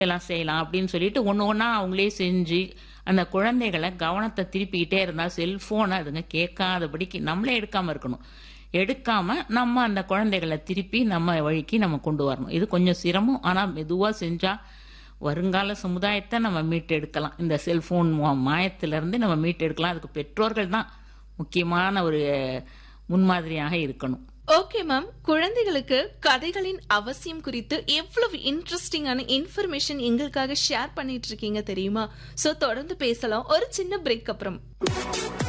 எல்லாம் செய்யலாம் அப்படின்னு சொல்லிட்டு ஒண்ணு ஒண்ணா அவங்களே செஞ்சு அந்த குழந்தைகளை கவனத்தை திருப்பிக்கிட்டே இருந்தா செல்போனை அதுங்க கேட்காதபடிக்கு நம்மளே எடுக்காம இருக்கணும். எடுக்காம நம்ம அந்த குழந்தைகளை திருப்பி நம்ம வழிக்கு நம்ம கொண்டு வரணும். இது கொஞ்சம் சிரமம். ஆனா மெதுவா செஞ்சா வருங்கால சமுதாயத்தை நம்ம மீட்டெடுக்கலாம். இந்த செல்போன் மாயத்திலிருந்து நம்ம மீட்டெடுக்கலாம். அதுக்கு பெற்றோர்கள் தான் முக்கியமான ஒரு முன்மாதிரியாக இருக்கணும். ஓகே மேம், குழந்தைகளுக்கு கதைகளின் அவசியம் குறித்து எவ்வளவு இன்ட்ரெஸ்டிங்கான இன்ஃபர்மேஷன் எங்களுக்காக ஷேர் பண்ணிட்டு இருக்கீங்க தெரியுமா? சோ தொடர்ந்து பேசலாம் ஒரு சின்ன பிரேக் அப்புறம்.